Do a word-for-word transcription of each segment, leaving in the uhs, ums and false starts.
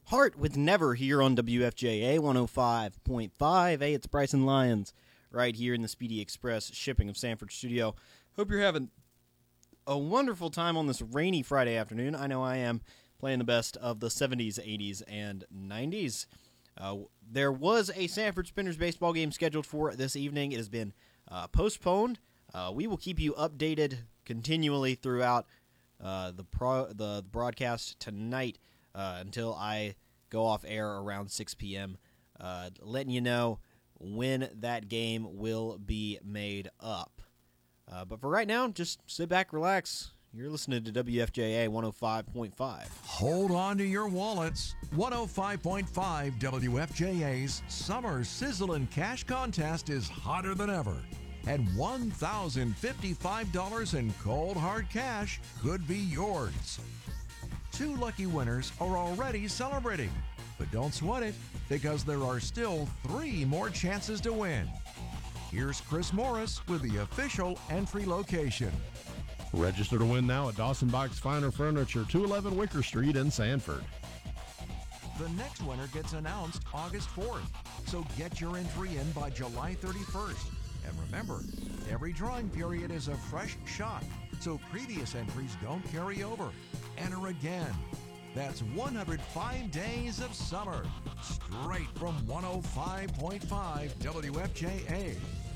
Heart with Never here on W F J A one oh five point five. Hey, it's Bryson Lyons right here in the Speedy Express Shipping of Sanford studio. Hope you're having a wonderful time on this rainy Friday afternoon. I know I am, playing the best of the seventies, eighties, and nineties. Uh, there was a Sanford Spinners baseball game scheduled for this evening. It has been uh, postponed. Uh, we will keep you updated continually throughout uh, the, pro- the broadcast tonight uh, until I go off air around six p.m., uh, letting you know when that game will be made up. Uh, but for right now, just sit back, relax. You're listening to W F J A one oh five point five. Hold on to your wallets. one oh five point five W F J A's Summer Sizzlin' Cash Contest is hotter than ever. And one thousand fifty-five dollars in cold hard cash could be yours. Two lucky winners are already celebrating. But don't sweat it, because there are still three more chances to win. Here's Chris Morris with the official entry location. Register to win now at Dawson Box Finer Furniture, two eleven Wicker Street in Sanford. The next winner gets announced August fourth, so get your entry in by July thirty-first. And remember, every drawing period is a fresh shot, so previous entries don't carry over. Enter again. That's one hundred five days of summer, straight from one oh five point five W F J A.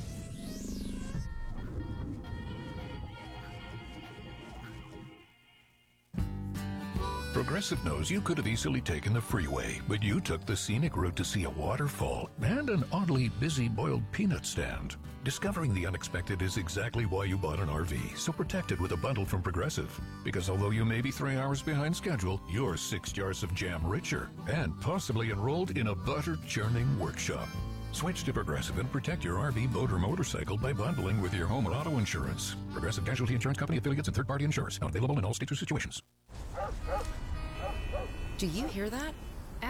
Progressive knows you could have easily taken the freeway, but you took the scenic route to see a waterfall and an oddly busy boiled peanut stand. Discovering the unexpected is exactly why you bought an R V, so protect it with a bundle from Progressive. Because although you may be three hours behind schedule, you're six jars of jam richer and possibly enrolled in a butter churning workshop. Switch to Progressive and protect your R V, boat, or motorcycle by bundling with your home and auto insurance. Progressive Casualty Insurance Company, affiliates, and third-party insurers. Not available in all states or situations. Do you hear that?